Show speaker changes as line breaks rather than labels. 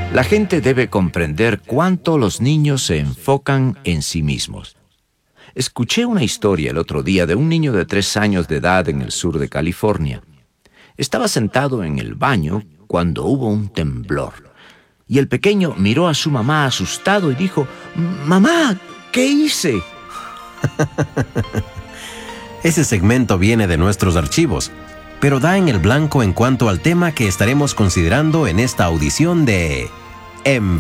La gente debe comprender cuánto los niños se enfocan en sí mismos. Escuché una historia el otro día de un niño de 3 años de edad en el sur de California. Estaba sentado en el baño cuando hubo un temblor. Y el pequeño miró a su mamá asustado y dijo: «Mamá, ¿qué hice?».
Ese segmento viene de nuestros archivos, pero da en el blanco en cuanto al tema que estaremos considerando en esta audición de